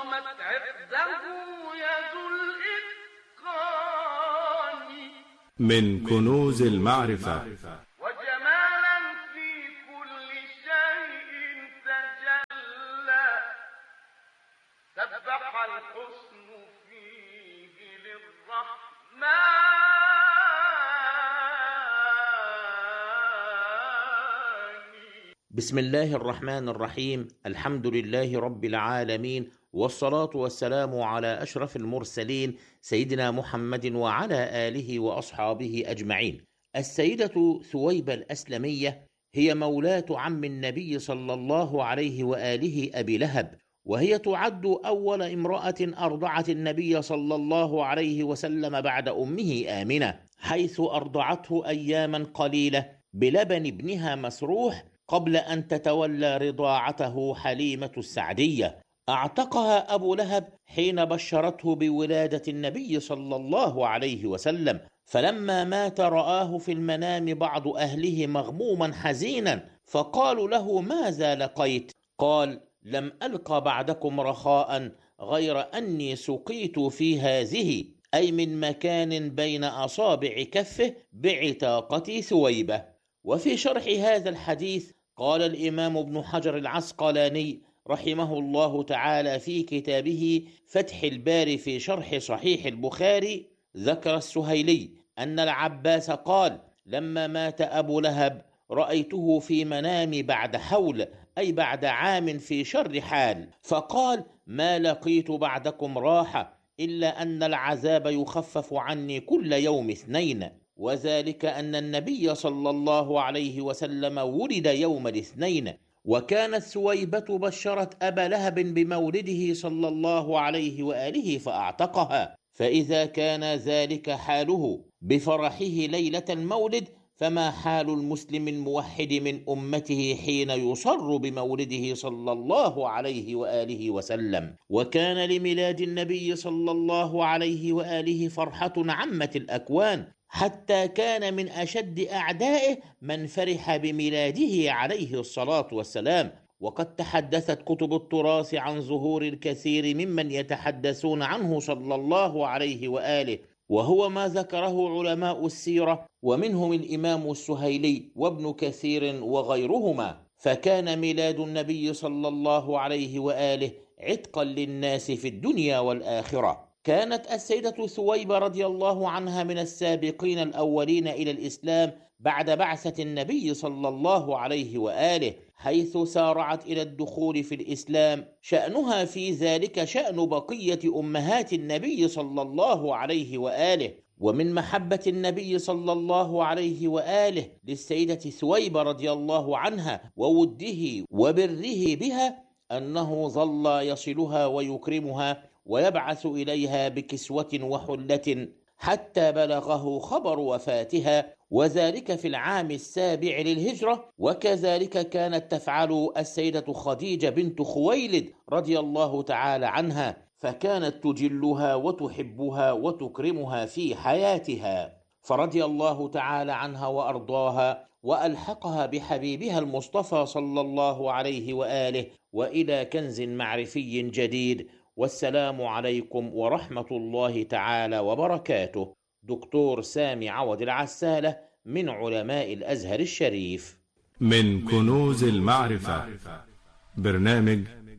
قامت عقده يد الإتقان من كنوز المعرفة وجمالا في كل شيء تجلى سبح الحسن فيه للرحمن بسم الله الرحمن الرحيم. الحمد لله رب العالمين، والصلاة والسلام على أشرف المرسلين سيدنا محمد وعلى آله وأصحابه أجمعين. السيدة ثويبة الأسلمية هي مولاة عم النبي صلى الله عليه وآله أبي لهب، وهي تعد أول امرأة أرضعت النبي صلى الله عليه وسلم بعد أمه آمنة، حيث أرضعته أياما قليلة بلبن ابنها مسروح قبل أن تتولى رضاعته حليمة السعدية. أعتقها أبو لهب حين بشرته بولادة النبي صلى الله عليه وسلم، فلما مات رآه في المنام بعض أهله مغموما حزينا، فقالوا له: ماذا لقيت؟ قال: لم ألق بعدكم رخاء غير أني سقيت في هذه، أي من مكان بين أصابع كفه، بعتاقة ثويبة. وفي شرح هذا الحديث قال الإمام ابن حجر العسقلاني رحمه الله تعالى في كتابه فتح الباري في شرح صحيح البخاري، ذكر السهيلي أن العباس قال: لما مات أبو لهب رأيته في منامي بعد حول، أي بعد عام في شر حال، فقال: ما لقيت بعدكم راحة إلا أن العذاب يخفف عني كل يوم اثنين، وذلك أن النبي صلى الله عليه وسلم ولد يوم الاثنين. وكانت ثويبة بشرت أبا لهب بمولده صلى الله عليه وآله فأعتقها، فإذا كان ذلك حاله بفرحه ليلة المولد، فما حال المسلم الموحد من أمته حين يصر بمولده صلى الله عليه وآله وسلم. وكان لميلاد النبي صلى الله عليه وآله فرحة عمت الأكوان، حتى كان من أشد أعدائه من فرح بميلاده عليه الصلاة والسلام. وقد تحدثت كتب التراث عن ظهور الكثير ممن يتحدثون عنه صلى الله عليه وآله، وهو ما ذكره علماء السيرة، ومنهم الإمام السهيلي وابن كثير وغيرهما. فكان ميلاد النبي صلى الله عليه وآله عتقا للناس في الدنيا والآخرة. كانت السيدة ثويبة رضي الله عنها من السابقين الأولين إلى الإسلام بعد بعثة النبي صلى الله عليه وآله، حيث سارعت إلى الدخول في الإسلام. شأنها في ذلك شأن بقية أمهات النبي صلى الله عليه وآله. ومن محبة النبي صلى الله عليه وآله للسيدة ثويبة رضي الله عنها ووده وبره بها أنه ظل يصلها ويكرمها ويبعث إليها بكسوة وحلة حتى بلغه خبر وفاتها، وذلك في العام 7 للهجرة. وكذلك كانت تفعل السيدة خديجة بنت خويلد رضي الله تعالى عنها، فكانت تجلها وتحبها وتكرمها في حياتها، فرضي الله تعالى عنها وأرضاها، وألحقها بحبيبها المصطفى صلى الله عليه وآله، وإلى كنز معرفي جديد. والسلام عليكم ورحمة الله تعالى وبركاته. دكتور سامي عوض العسالة من علماء الأزهر الشريف. من كنوز المعرفة، برنامج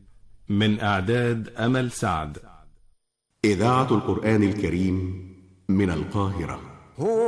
من إعداد أمل سعد. إذاعة القرآن الكريم من القاهرة.